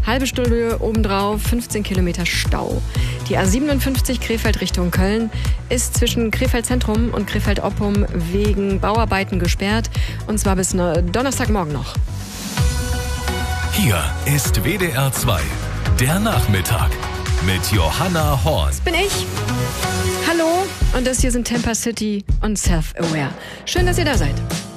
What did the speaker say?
halbe Stunde obendrauf, 15 Kilometer Stau. Die A57 Krefeld Richtung Köln ist zwischen Krefeld Zentrum und Krefeld Oppum wegen Bauarbeiten gesperrt. Und zwar bis Donnerstagmorgen noch. Hier ist WDR 2, der Nachmittag mit Johanna Horn. Bin ich. Hallo, und das hier sind Temper City und Self-Aware. Schön, dass ihr da seid.